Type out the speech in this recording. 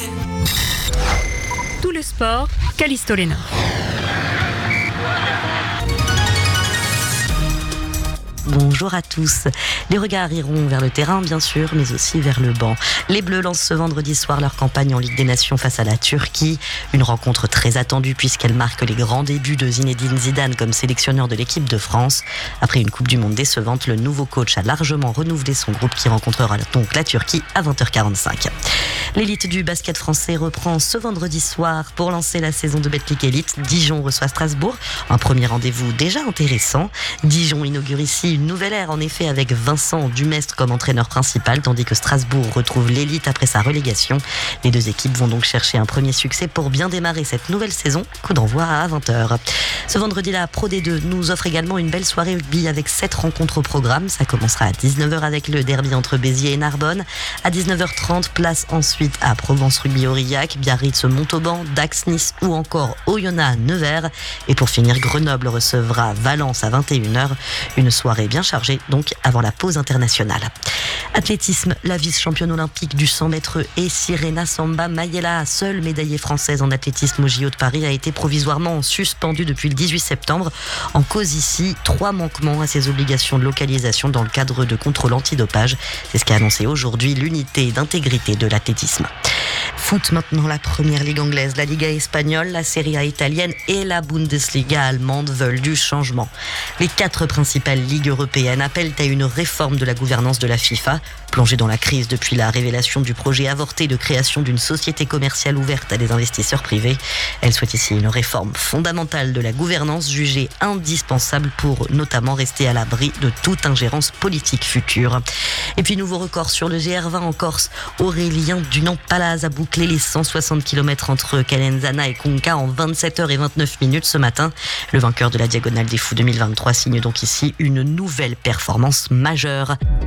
Tout le sport, Callisto Lena. Bonjour à tous. Les regards iront vers le terrain, bien sûr, mais aussi vers le banc. Les Bleus lancent ce vendredi soir leur campagne en Ligue des Nations face à la Turquie. Une rencontre très attendue puisqu'elle marque les grands débuts de Zinedine Zidane comme sélectionneur de l'équipe de France. Après une Coupe du Monde décevante, le nouveau coach a largement renouvelé son groupe qui rencontrera donc la Turquie à 20h45. L'élite du basket français reprend ce vendredi soir pour lancer la saison de Betclic Elite. Dijon reçoit Strasbourg. Un premier rendez-vous déjà intéressant. Dijon inaugure ici une nouvelle ère en effet avec Vincent Dumestre comme entraîneur principal tandis que Strasbourg retrouve l'élite après sa relégation. Les deux équipes vont donc chercher un premier succès pour bien démarrer cette nouvelle saison. Coup d'envoi à 20h. Ce vendredi, la Pro D2 nous offre également une belle soirée rugby avec 7 rencontres au programme. Ça commencera à 19h avec le derby entre Béziers et Narbonne. À 19h30, place ensuite à Provence Rugby-Aurillac, Biarritz-Montauban, Dax-Nice ou encore Oyonnax-Nevers. Et pour finir, Grenoble recevra Valence à 21h. Une soirée bien chargée donc avant la pause internationale. Athlétisme, la vice-championne olympique du 100 mètres et Sirena Samba Mayela, seule médaillée française en athlétisme au JO de Paris, a été provisoirement suspendue depuis le 18 septembre. En cause ici, 3 manquements à ses obligations de localisation dans le cadre de contrôle antidopage. C'est ce qu'a annoncé aujourd'hui l'unité d'intégrité de l'athlétisme. Foot maintenant, la première ligue anglaise, la Liga espagnole, la Serie A italienne et la Bundesliga allemande veulent du changement. Les 4 principales ligues européennes appellent à une réforme de la gouvernance de la FIFA. Plongée dans la crise depuis la révélation du projet avorté de création d'une société commerciale ouverte à des investisseurs privés, elle souhaite ici une réforme fondamentale de la gouvernance jugée indispensable pour notamment rester à l'abri de toute ingérence politique future. Et puis nouveau record sur le GR20 en Corse. Aurélien Dunant-Palaz a bouclé les 160 km entre Calenzana et Conca en 27h29 ce matin. Le vainqueur de la Diagonale des Fous 2023 signe donc ici une nouvelle performance majeure.